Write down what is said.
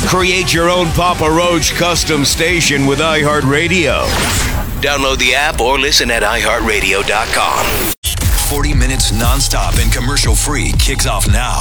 Create your own Papa Roach custom station with iHeartRadio. Download the app or listen at iHeartRadio.com. 40 minutes nonstop and commercial-free kicks off now.